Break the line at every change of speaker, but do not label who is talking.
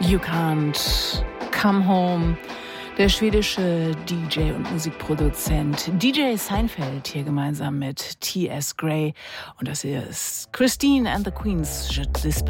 You Can't Come Home. Der schwedische DJ und Musikproduzent DJ Seinfeld hier gemeinsam mit T.S. Gray. Und das hier ist Christine and the Queens Je Disparaît.